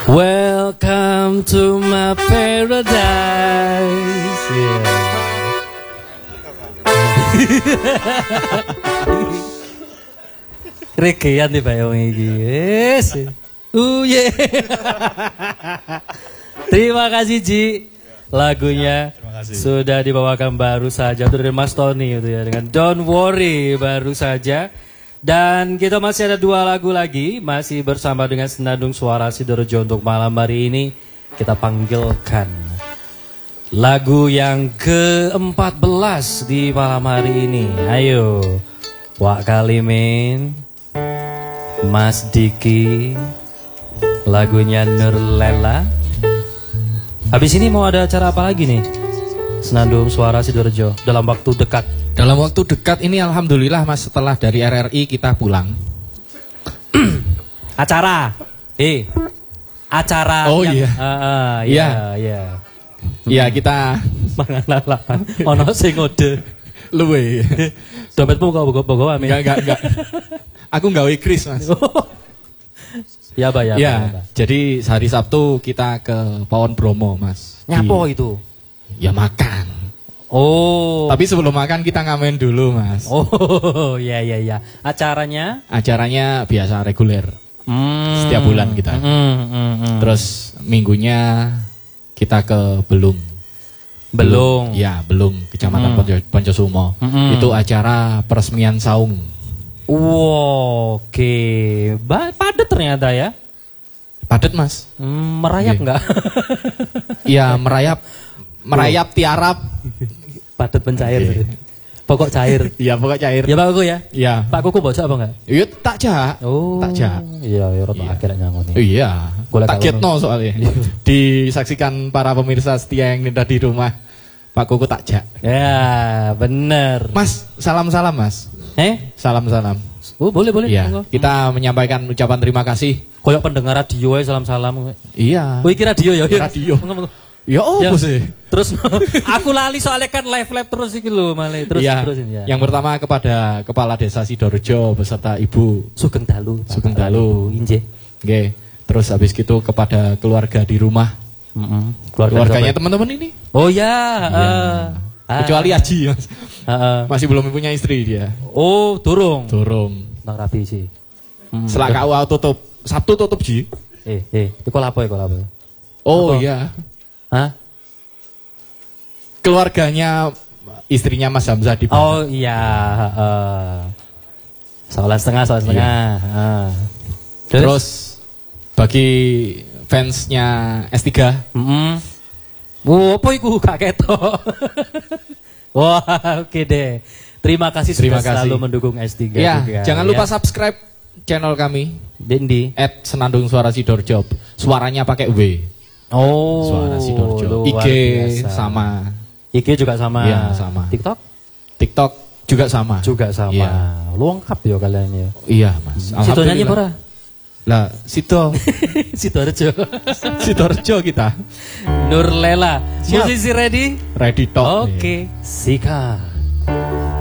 Welcome to my paradise. Yeah. Regean nih bayang iki. Yes. Yeah. Terima kasih Ji. Lagunya sudah dibawakan baru saja dari Mas Tony itu ya dengan Don't Worry baru saja. Dan kita masih ada 2 lagu lagi, masih bersama dengan Senandung Suara Sidoarjo untuk malam hari ini. Kita panggilkan lagu yang ke-14 di malam hari ini. Ayo, Wak Kalimin, Mas Diki, lagunya Nurlela. Habis ini mau ada acara apa lagi nih? Senandung Suara Sidoarjo dalam waktu dekat. Dalam waktu dekat ini alhamdulillah Mas, setelah dari RRI kita pulang. Acara. Acara. Oh yang, iya. Iya kita mangalah. Ono sing ngode. Luwe. Dompetmu kok bawa Amin. Enggak. Aku gawe kris Mas. Ya, Pak ya. Ya, jadi hari Sabtu kita ke Pawon Bromo Mas. Nyapo itu? Ya makan. Oh. Tapi sebelum makan kita ngamen dulu Mas. Oh, iya. Acaranya biasa reguler. Setiap bulan kita. Terus minggunya kita ke Belung. Ya, Belung, Kecamatan Poncosumo. Itu acara peresmian saung. Oke. Padat ternyata ya. Padat Mas. Merayap enggak? Iya, merayap tiarap. Padat pencair. Pokok cair. Iya, pokok cair. Ya Pak Kuku ya? Iya. Pak Kuku bocah apa enggak? Iya, tak jak. Oh. Tak jak. Iya, rada akhirnya nyangoni. Iya. Tak ketno soalnya. Disaksikan para pemirsa setia yang ada di rumah. Pak Kuku tak jak. Ya, bener. Mas, salam-salam Mas. Salam-salam. Oh, boleh. Iya. Kita menyampaikan ucapan terima kasih. Koyok pendengar radio ya salam-salam. Iya. Oh, iki radio ya? Radio. Ya apa sih? Terus aku lali soalnya kan live terus iki lho Male. Terus ya. Ya. Yang pertama kepada Kepala Desa Sidoarjo beserta Ibu Sugeng Dalu. Injih. Nggih. Terus habis gitu kepada keluarga di rumah. Keluarganya teman-teman ini. Oh ya. Kecuali Aji Mas. Masih belum punya istri dia. Oh, durung. Nang rapi sih. Setelah KUA tutup. Sabtu tutup Ji. Iku lapo. Oh iya. Hah? Keluarganya istrinya Mas Hamzah di Oh iya, 11,5. Terus bagi fansnya S3. Apa iku gak ketok. Wah, oke deh. Terima kasih sudah selalu mendukung S3 ya, juga. Jangan lupa subscribe channel kami di @Senandung Suara Sidoarjo. Suaranya pakai W. Oh, Suara Sidoarjo. IG biasa. Sama. IG juga sama. Iya, sama. TikTok juga sama. Iya. Lu lengkap ya kalian ya. Iya, Mas. Situ nyanyi ora? Lah, Sidoarjo kita. Nurlela. Musisi ready? Ready talk. Oke, sikat.